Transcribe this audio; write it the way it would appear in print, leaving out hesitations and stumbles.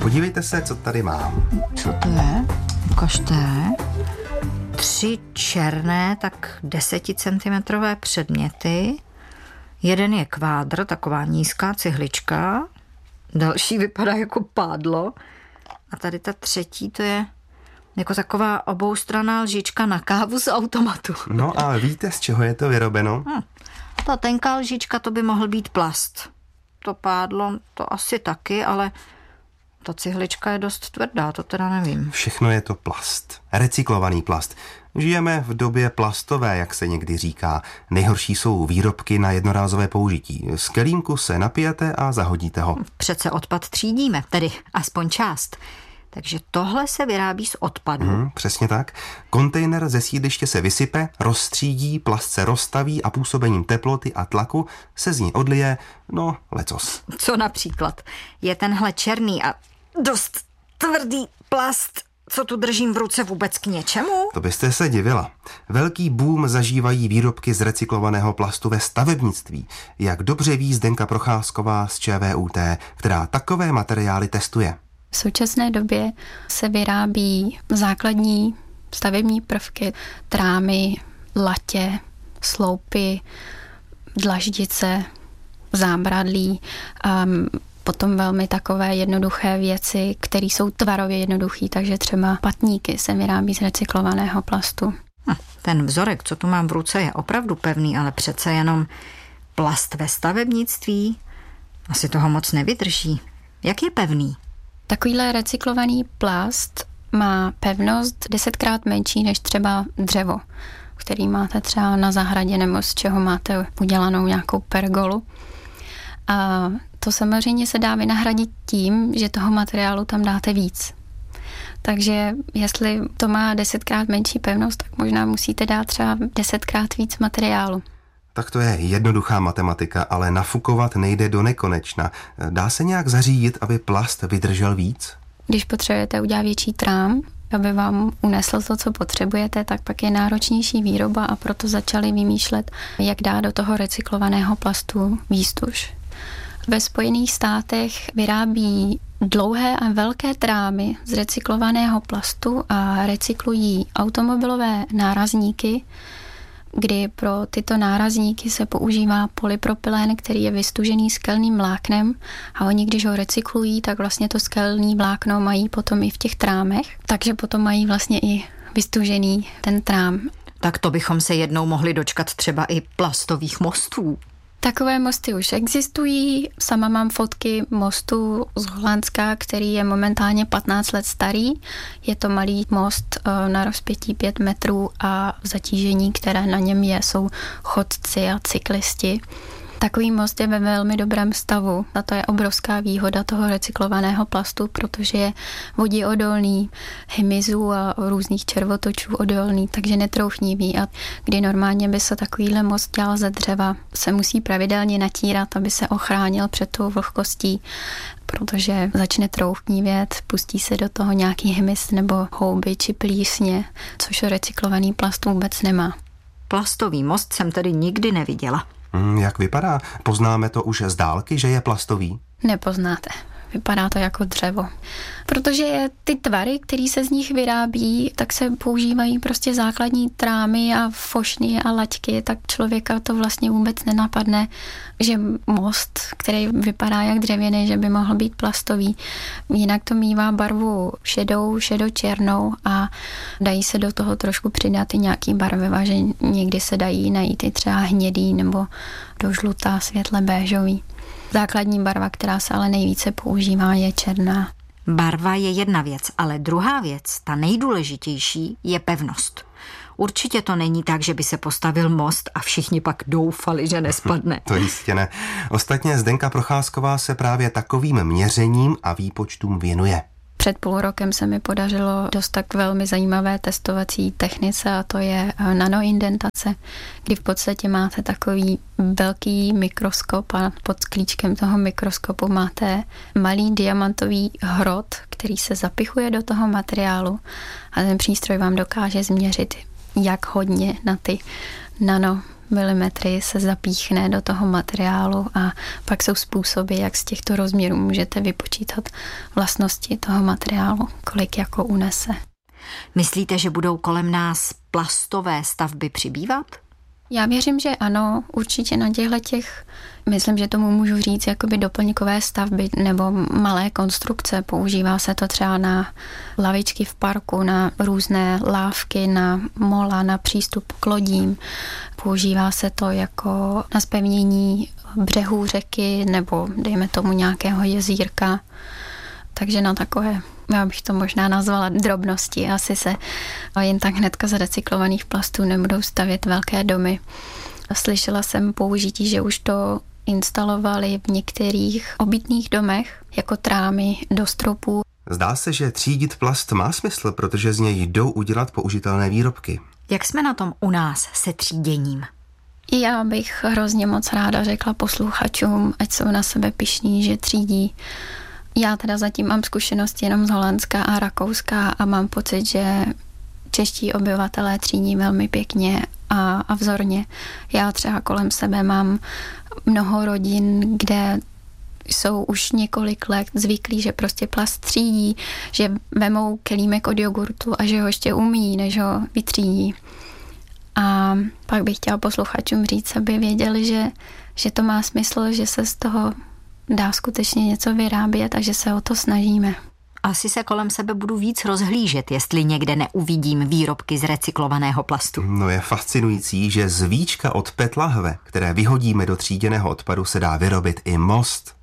Podívejte se, co tady mám. Co to je? Ukažte. 3 černé, tak 10 cm předměty. Jeden je kvádr, taková nízká cihlička. Další vypadá jako pádlo. A tady ta třetí, to je jako taková oboustranná lžička na kávu z automatu. No a víte, z čeho je to vyrobeno? Ta tenká lžička, to by mohl být plast. To pádlo, to asi taky, ale ta cihlička je dost tvrdá, to teda nevím. Všechno je to plast. Recyklovaný plast. Žijeme v době plastové, jak se někdy říká. Nejhorší jsou výrobky na jednorázové použití. Z kelímku se napijete a zahodíte ho. Přece odpad třídíme, tedy aspoň část. Takže tohle se vyrábí z odpadu. Přesně tak. Kontejner ze sídliště se vysype, rozstřídí, plast se rozstaví a působením teploty a tlaku se z ní odlije, no, lecos. Co například? Je tenhle černý a dost tvrdý plast, co tu držím v ruce, vůbec k něčemu? To byste se divila. Velký boom zažívají výrobky z recyklovaného plastu ve stavebnictví. Jak dobře ví Zdenka Procházková z ČVUT, která takové materiály testuje. V současné době se vyrábí základní stavební prvky, trámy, latě, sloupy, dlaždice, zábradlí, potom velmi takové jednoduché věci, které jsou tvarově jednoduché, takže třeba patníky se vyrábí z recyklovaného plastu. Ten vzorek, co tu mám v ruce, je opravdu pevný, ale přece jenom plast ve stavebnictví asi toho moc nevydrží. Jak je pevný? Takovýhle recyklovaný plast má pevnost 10krát menší než třeba dřevo, který máte třeba na zahradě nebo z čeho máte udělanou nějakou pergolu. A to samozřejmě se dá vynahradit tím, že toho materiálu tam dáte víc. Takže jestli to má 10krát menší pevnost, tak možná musíte dát třeba 10krát víc materiálu. Tak to je jednoduchá matematika, ale nafukovat nejde do nekonečna. Dá se nějak zařídit, aby plast vydržel víc? Když potřebujete udělat větší trám, aby vám unesl to, co potřebujete, tak pak je náročnější výroba a proto začali vymýšlet, jak dát do toho recyklovaného plastu výstuž. Ve Spojených státech vyrábí dlouhé a velké trámy z recyklovaného plastu a recyklují automobilové nárazníky, kdy pro tyto nárazníky se používá polypropylen, který je vystužený skelným vláknem a oni, když ho recyklují, tak vlastně to skelný vlákno mají potom i v těch trámech, takže potom mají vlastně i vystužený ten trám. Tak to bychom se jednou mohli dočkat třeba i plastových mostů. Takové mosty už existují. Sama mám fotky mostu z Holandska, který je momentálně 15 let starý. Je to malý most na rozpětí 5 metrů a v zatížení, které na něm je, jsou chodci a cyklisti. Takový most je ve velmi dobrém stavu a to je obrovská výhoda toho recyklovaného plastu, protože je voděodolný, hmyzu a různých červotočů odolný, takže netrouchnivý. A kdy normálně by se takovýhle most dělal ze dřeva, se musí pravidelně natírat, aby se ochránil před tou vlhkostí, protože začne trouchnivět, pustí se do toho nějaký hmyz nebo houby či plísně, což recyklovaný plast vůbec nemá. Plastový most jsem tedy nikdy neviděla. Jak vypadá? Poznáme to už z dálky, že je plastový? Nepoznáte. Vypadá to jako dřevo. Protože ty tvary, které se z nich vyrábí, tak se používají prostě základní trámy a fošny a laťky, tak člověka to vlastně vůbec nenapadne, že most, který vypadá jak dřevěný, že by mohl být plastový. Jinak to mívá barvu šedou, šedočernou a dají se do toho trošku přidat i nějaký barviva, že někdy se dají najít i třeba hnědý nebo do žlutá, světle béžový. Základní barva, která se ale nejvíce používá, je černá. Barva je jedna věc, ale druhá věc, ta nejdůležitější, je pevnost. Určitě to není tak, že by se postavil most a všichni pak doufali, že nespadne. To jistě ne. Ostatně Zdenka Procházková se právě takovým měřením a výpočtům věnuje. Před půl rokem se mi podařilo dostat k velmi zajímavé testovací technice a to je nanoindentace, kdy v podstatě máte takový velký mikroskop a pod sklíčkem toho mikroskopu máte malý diamantový hrot, který se zapichuje do toho materiálu a ten přístroj vám dokáže změřit, jak hodně na ty milimetry se zapíchne do toho materiálu a pak jsou způsoby, jak z těchto rozměrů můžete vypočítat vlastnosti toho materiálu, kolik jako unese. Myslíte, že budou kolem nás plastové stavby přibývat? Já věřím, že ano, určitě na těch, myslím, že tomu můžu říct jakoby doplňkové stavby nebo malé konstrukce. Používá se to třeba na lavičky v parku, na různé lávky, na mola, na přístup k lodím. Používá se to jako na zpevnění břehů řeky nebo dejme tomu nějakého jezírka. Takže na takové, já bych to možná nazvala drobnosti. Asi se jen tak hnedka z recyklovaných plastů nebudou stavět velké domy. Slyšela jsem použití, že už to instalovali v některých obytných domech jako trámy do stropů. Zdá se, že třídit plast má smysl, protože z něj jdou udělat použitelné výrobky. Jak jsme na tom u nás se tříděním? Já bych hrozně moc ráda řekla posluchačům, ať jsou na sebe pyšní, že třídí. Já teda zatím mám zkušenosti jenom z Holandska a Rakouska a mám pocit, že čeští obyvatelé třídí velmi pěkně a vzorně. Já třeba kolem sebe mám mnoho rodin, kde jsou už několik let zvyklí, že prostě plast třídí, že vemou kelímek od jogurtu a že ho ještě umí, než ho vytřídí. A pak bych chtěla posluchačům říct, aby věděli, že to má smysl, že se z toho dá skutečně něco vyrábět a že se o to snažíme. Asi se kolem sebe budu víc rozhlížet, jestli někde neuvidím výrobky z recyklovaného plastu. No je fascinující, že z víčka od PET lahve, které vyhodíme do tříděného odpadu, se dá vyrobit i most.